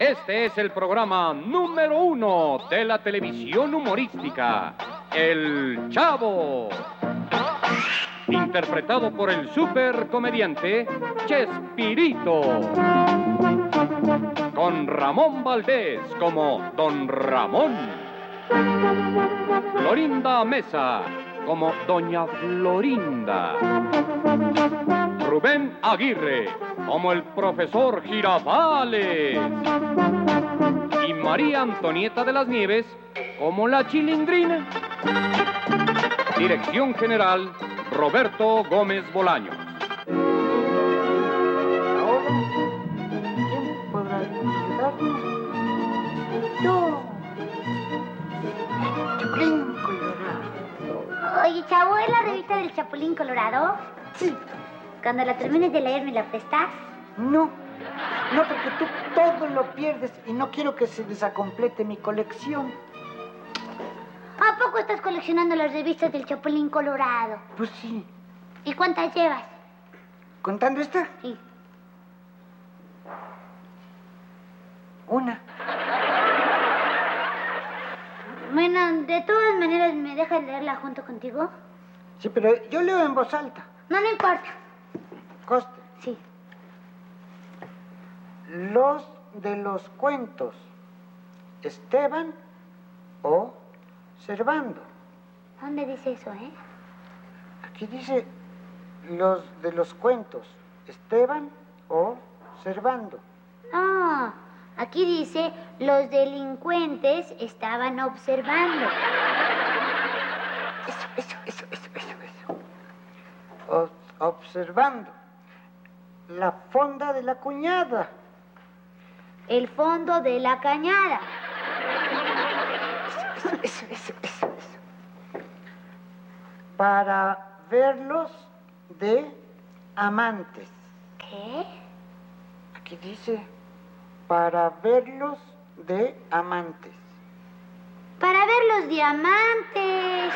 Este es el programa número 1 de la televisión humorística, El Chavo. Interpretado por el supercomediante Chespirito. Con Ramón Valdés como Don Ramón. Florinda Mesa como Doña Florinda. Rubén Aguirre como el profesor Girafales. Y María Antonieta de las Nieves como la Chilindrina. Dirección general, Roberto Gómez Bolaños. Ahora, ¿quién podrá ayudarnos? Yo. Chapulín Colorado. Oye, Chavo, ¿es la revista del Chapulín Colorado? Sí. Cuando la termines de leer, ¿me la prestas? No, porque tú todo lo pierdes y no quiero que se desacomplete mi colección. ¿A poco estás coleccionando las revistas del Chapulín Colorado? Pues sí. ¿Y cuántas llevas? ¿Contando esta? Sí. Una. Bueno, de todas maneras, ¿me dejas leerla junto contigo? Sí, pero yo leo en voz alta. No importa. Coste. Sí. Los de los cuentos, Esteban o Servando. ¿Dónde dice eso, Aquí dice los de los cuentos, Esteban o Servando. No, aquí dice los delincuentes estaban observando. Eso. Observando la fonda de la cuñada. El fondo de la cañada. Eso. Para verlos de amantes. ¿Qué? Aquí dice, para verlos de amantes. Para ver los diamantes.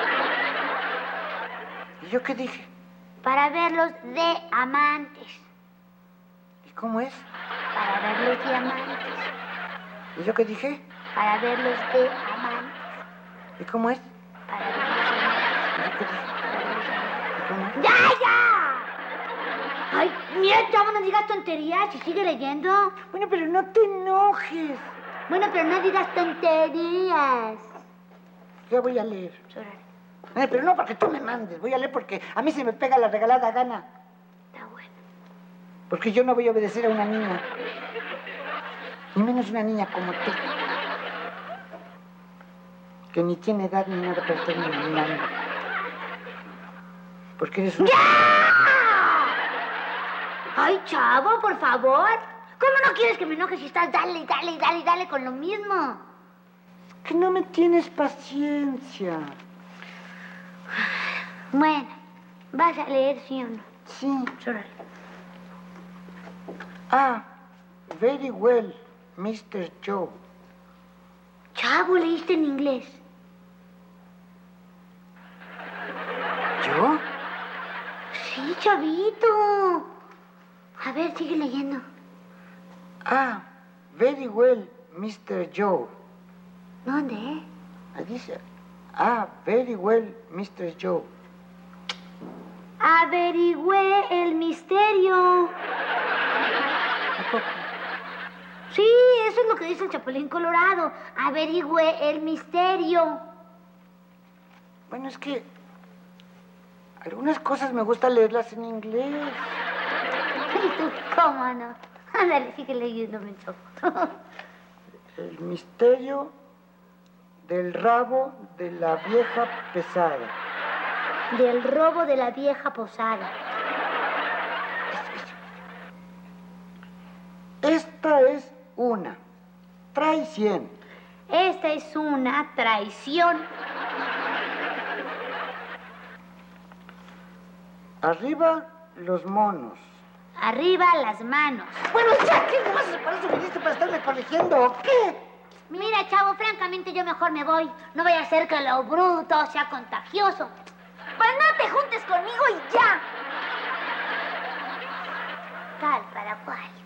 ¿Y yo qué dije? Para verlos de amantes. ¿Y cómo es? Para ver los diamantes. ¿Y yo qué dije? Para verlos de amantes. ¿Y cómo es? Para ver los diamantes. ¿Y yo qué dije? ¿Y cómo es? ¡Ya! Ay, mira, Chavo, no digas tonterías y sigue leyendo. Bueno, pero no te enojes. Bueno, pero no digas tonterías. Ya voy a leer. Órale. Pero no porque tú me mandes. Voy a leer porque a mí se me pega la regalada gana. Está bueno. Porque yo no voy a obedecer a una niña. Ni menos una niña como tú. Que ni tiene edad ni nada para estar ni nada. Porque eres un... ¡Ya! Ay, Chavo, por favor. ¿Cómo no quieres que me enoje si estás dale con lo mismo? Que no me tienes paciencia. Bueno, ¿vas a leer, sí o no? Sí. Órale. Ah, very well, Mr. Joe. Chavo, leíste en inglés. ¿Yo? Sí, Chavito. A ver, sigue leyendo. Ah, very well, Mr. Joe. ¿Dónde, Ahí dice, ah, very well, Mr. Joe. Averigüé el misterio. ¿A poco? Sí, eso es lo que dice el Chapulín Colorado. Averigüé el misterio. Bueno, es que algunas cosas me gusta leerlas en inglés. ¿Y tú cómo no? Ándale, sigue leyendo, menso. El misterio del rabo de la vieja pesada. Del robo de la vieja posada. Esta es una traición. Esta es una traición. Arriba los monos. Arriba las manos. Bueno, ya, ¿qué nomás para eso viniste para estarme corrigiendo o qué? Mira, Chavo, francamente yo mejor me voy. No vaya a ser que lo bruto sea contagioso. Pues no te juntes conmigo y ya. Tal para cual.